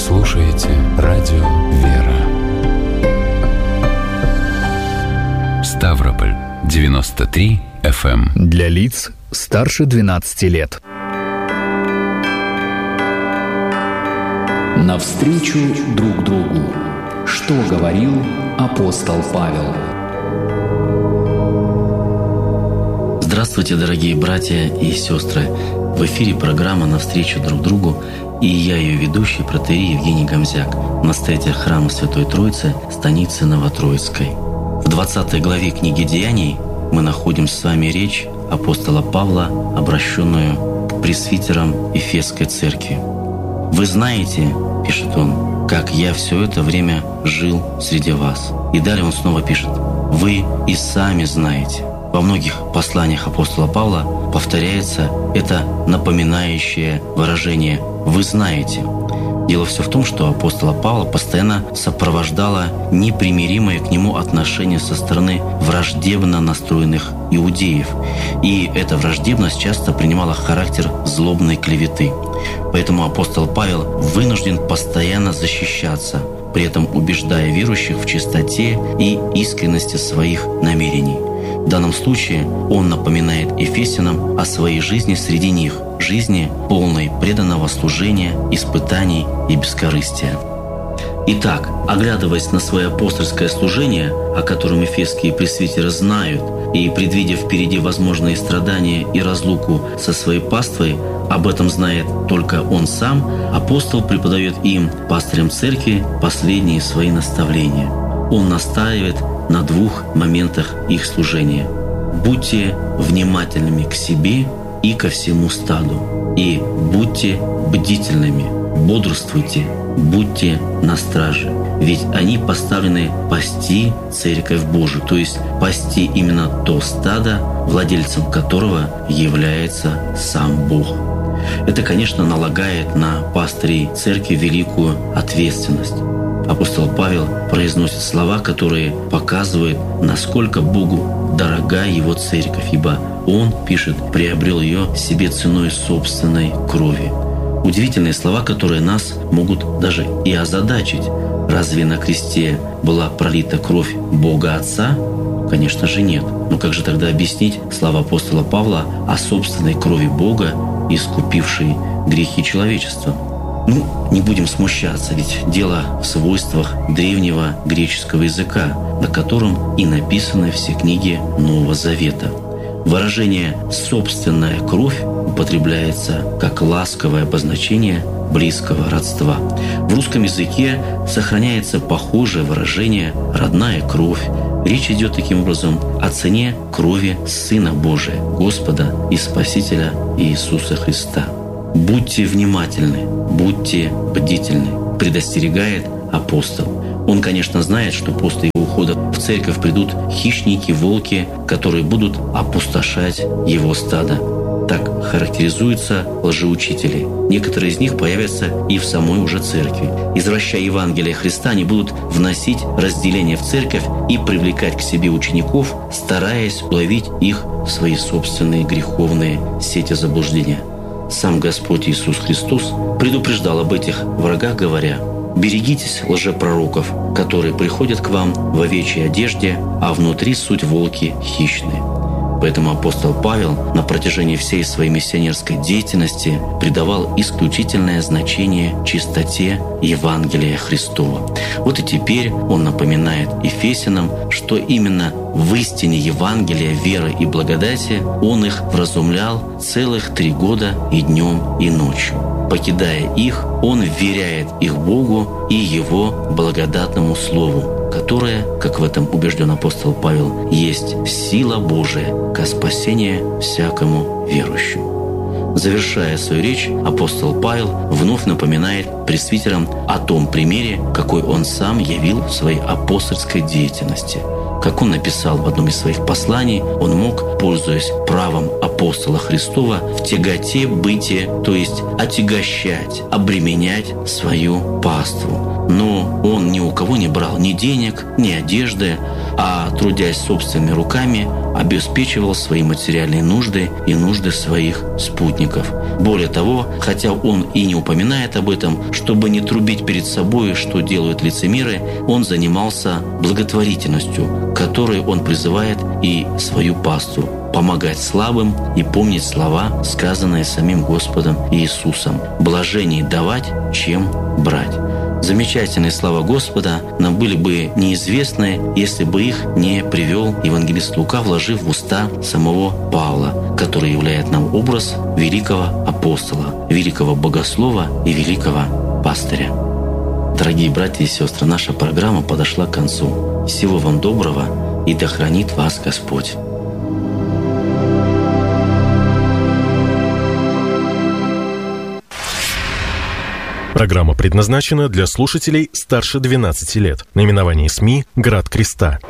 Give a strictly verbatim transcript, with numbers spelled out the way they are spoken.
слушаете радио «Вера». Ставрополь девяносто три эф эм. Для лиц старше двенадцати лет. Навстречу друг другу. Что говорил апостол Павел? Здравствуйте, дорогие братья и сестры! В эфире программа «Навстречу друг другу», и я ее ведущий, протоиерей Евгений Гомзяк, настоятель храма Святой Троицы, станицы Новотроицкой. В двадцатой главе книги «Деяний» мы находим с вами речь апостола Павла, обращенную к пресвитерам Эфесской церкви. «Вы знаете, — пишет он, — как я все это время жил среди вас». И далее он снова пишет: «Вы и сами знаете». Во многих посланиях апостола Павла повторяется это напоминающее выражение «вы знаете». Дело все в том, что апостола Павла постоянно сопровождало непримиримое к нему отношение со стороны враждебно настроенных иудеев. И эта враждебность часто принимала характер злобной клеветы. Поэтому апостол Павел вынужден постоянно защищаться, при этом убеждая верующих в чистоте и искренности своих намерений. В данном случае он напоминает ефесянам о своей жизни среди них, жизни, полной преданного служения, испытаний и бескорыстия. Итак, оглядываясь на свое апостольское служение, о котором эфесские пресвитеры знают, и предвидя впереди возможные страдания и разлуку со своей паствой, об этом знает только он сам, апостол преподает им, пастырям церкви, последние свои наставления. Он настаивает на двух моментах их служения: будьте внимательными к себе и ко всему стаду, и будьте бдительными, бодрствуйте, будьте на страже. Ведь они поставлены пасти Церковь Божию, то есть пасти именно то стадо, владельцем которого является сам Бог. Это, конечно, налагает на пастырей церкви великую ответственность. Апостол Павел произносит слова, которые показывают, насколько Богу дорога Его церковь, ибо Он, пишет, приобрел ее себе ценой собственной крови. Удивительные слова, которые нас могут даже и озадачить. Разве на кресте была пролита кровь Бога Отца? Конечно же нет. Но как же тогда объяснить слова апостола Павла о собственной крови Бога, искупившей грехи человечества? Ну, не будем смущаться, ведь дело в свойствах древнего греческого языка, на котором и написаны все книги Нового Завета. Выражение «собственная кровь» употребляется как ласковое обозначение близкого родства. В русском языке сохраняется похожее выражение «родная кровь». Речь идет таким образом о цене крови Сына Божия, Господа и Спасителя Иисуса Христа. «Будьте внимательны, будьте бдительны», предостерегает апостол. Он, конечно, знает, что после его ухода в церковь придут хищники, волки, которые будут опустошать его стадо. Так характеризуются лжеучители. Некоторые из них появятся и в самой уже церкви. Извращая Евангелие Христа, они будут вносить разделение в церковь и привлекать к себе учеников, стараясь уловить их в свои собственные греховные сети заблуждения. Сам Господь Иисус Христос предупреждал об этих врагах, говоря: «Берегитесь лжепророков, которые приходят к вам в овечьей одежде, а внутри суть волки хищные». Поэтому апостол Павел на протяжении всей своей миссионерской деятельности придавал исключительное значение чистоте Евангелия Христова. Вот и теперь он напоминает ефесянам, что именно в истине Евангелия, веры и благодати он их вразумлял целых три года и днем, и ночью. Покидая их, он вверяет их Богу и Его благодатному Слову, которое, как в этом убежден апостол Павел, есть сила Божия ко спасению всякому верующему. Завершая свою речь, апостол Павел вновь напоминает пресвитерам о том примере, какой он сам явил в своей апостольской деятельности. Как он написал в одном из своих посланий, он мог, пользуясь правом апостола Христова, в тяготе бытия, то есть отягощать, обременять свою паству. Но он ни у кого не брал ни денег, ни одежды, а, трудясь собственными руками, обеспечивал свои материальные нужды и нужды своих спутников. Более того, хотя он и не упоминает об этом, чтобы не трубить перед собой, что делают лицемеры, он занимался благотворительностью, которой он призывает и свою паству – помогать слабым и помнить слова, сказанные самим Господом Иисусом: «Блаженней давать, чем брать». Замечательные слова Господа нам были бы неизвестны, если бы их не привел евангелист Лука, вложив в уста самого Павла, который являет нам образ великого апостола, великого богослова и великого пастыря. Дорогие братья и сестры, наша программа подошла к концу. Всего вам доброго, и да хранит вас Господь. Программа предназначена для слушателей старше двенадцати лет. Наименование СМИ «Град Креста».